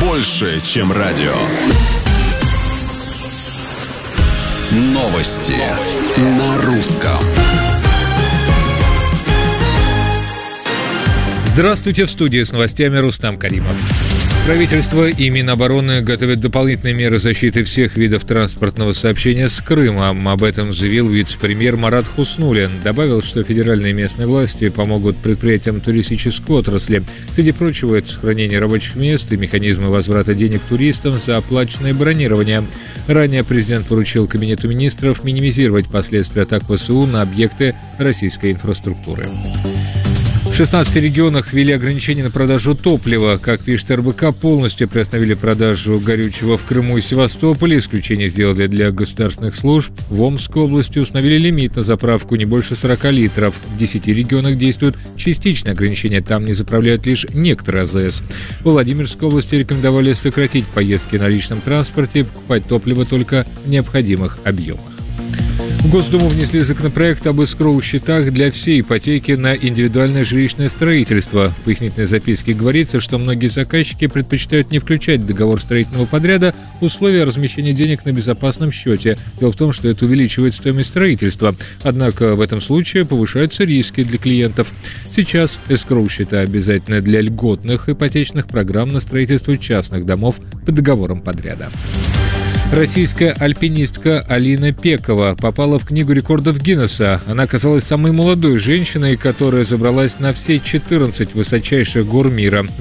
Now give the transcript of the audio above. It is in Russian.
больше, чем радио. Новости на русском. Здравствуйте, в студии с новостями Рустам Каримов. Правительство и Минобороны готовят дополнительные меры защиты всех видов транспортного сообщения с Крымом. Об этом заявил вице-премьер Марат Хуснуллин. Добавил, что федеральные и местные власти помогут предприятиям туристической отрасли. Среди прочего, это сохранение рабочих мест и механизмы возврата денег туристам за оплаченное бронирование. Ранее президент поручил Кабинету министров минимизировать последствия атак ВСУ на объекты российской инфраструктуры. В 16 регионах ввели ограничения на продажу топлива. Как пишет РБК, полностью приостановили продажу горючего в Крыму и Севастополе. Исключение сделали для государственных служб. В Омской области установили лимит на заправку не больше 40 литров. В 10 регионах действуют частичные ограничения. Там не заправляют лишь некоторые АЗС. В Владимирской области рекомендовали сократить поездки на личном транспорте и покупать топливо только в необходимых объемах. В Госдуму внесли законопроект об эскроу-счетах для всей ипотеки на индивидуальное жилищное строительство. В пояснительной записке говорится, что многие заказчики предпочитают не включать в договор строительного подряда условия размещения денег на безопасном счете. Дело в том, что это увеличивает стоимость строительства. Однако в этом случае повышаются риски для клиентов. Сейчас эскроу-счета обязательны для льготных ипотечных программ на строительство частных домов по договорам подряда. Российская альпинистка Алина Пекова попала в Книгу рекордов Гиннесса. Она оказалась самой молодой женщиной, которая забралась на все 14 высочайших гор мира.